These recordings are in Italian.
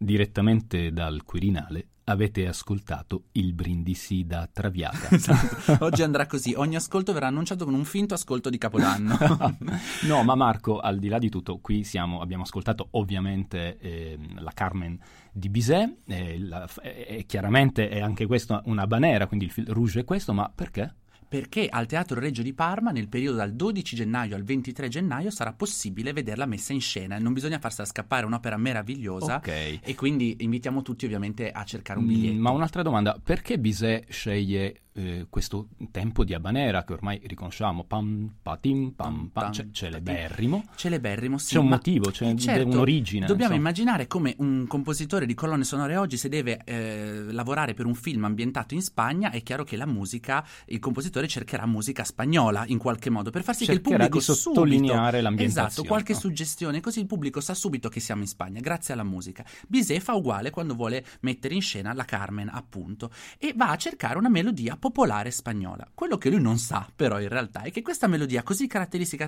Direttamente dal Quirinale avete ascoltato il Brindisi da Traviata. Esatto. Oggi andrà così, ogni ascolto verrà annunciato con un finto ascolto di Capodanno. No, ma Marco, al di là di tutto, qui abbiamo ascoltato ovviamente la Carmen di Bizet, chiaramente è anche questa una habanera, quindi il fil rouge è questo, ma perché? Perché al Teatro Regio di Parma nel periodo dal 12 gennaio al 23 gennaio sarà possibile vederla messa in scena. Non bisogna farsela scappare, è un'opera meravigliosa, Ok. e quindi invitiamo tutti ovviamente a cercare un biglietto. Ma un'altra domanda, perché Bizet sceglie questo tempo di habanera che ormai riconosciamo, pam, patim, pam, pam, celeberrimo? Celeberrimo, sì. C'è un motivo, c'è certo, un'origine. Dobbiamo insomma. immaginare come un compositore di colonne sonore oggi, se deve lavorare per un film ambientato in Spagna, è chiaro che la musica, il compositore cercherà musica spagnola in qualche modo per far sì che il Cercherà pubblico di sottolineare l'ambientazione. Esatto, qualche no? suggestione, così il pubblico sa subito che siamo in Spagna grazie alla musica. Bizet fa uguale quando vuole mettere in scena la Carmen, appunto, e va a cercare una melodia popolare spagnola. Quello che lui non sa però in realtà è che questa melodia così caratteristica,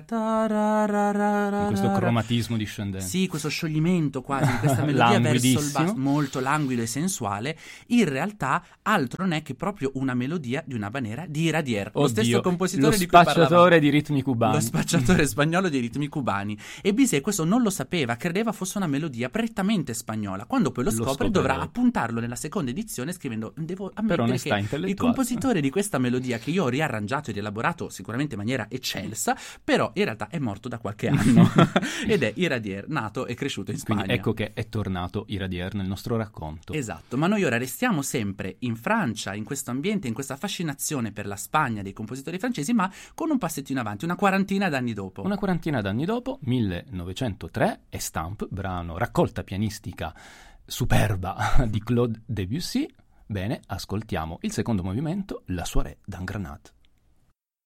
In questo cromatismo discendente. sì, questo scioglimento quasi di questa melodia verso il Languidissimo. basso, molto languido e sensuale, in realtà altro non è che proprio una melodia di una habanera di Iradier, lo stesso Oddio, compositore lo di cui parlavamo. spacciatore di ritmi cubani. Lo spacciatore spagnolo di ritmi cubani. E Bizet questo non lo sapeva, credeva fosse una melodia prettamente spagnola. Quando poi lo scopre dovrà appuntarlo nella seconda edizione scrivendo: devo ammettere che il compositore di questa melodia, che io ho riarrangiato e rielaborato sicuramente in maniera eccelsa, però in realtà è morto da qualche anno ed è Iradier, nato e cresciuto in Spagna. Quindi ecco che è tornato Iradier nel nostro racconto. Esatto, ma noi ora restiamo sempre in Francia, in questo ambiente, in questa fascinazione per la Spagna dei compositori francesi, ma con un passettino avanti, una quarantina d'anni dopo. Una quarantina d'anni dopo, 1903, Estampes, brano raccolta pianistica superba di Claude Debussy. Bene, ascoltiamo il secondo movimento, la Soirée d'un Granat.